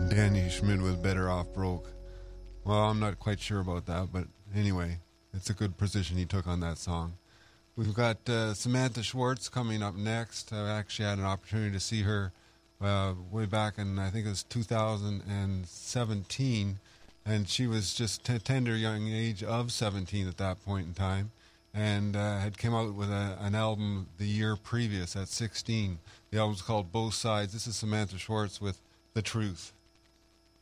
Danny Schmidt was better off broke. Well, I'm not quite sure about that, but anyway, it's a good position he took on that song. We've got Samantha Schwartz coming up next. I actually had an opportunity to see her way back in, I think it was 2017, and she was just tender young age of 17 at that point in time, and had come out with an album the year previous at 16. The album's called Both Sides. This is Samantha Schwartz with The Truth.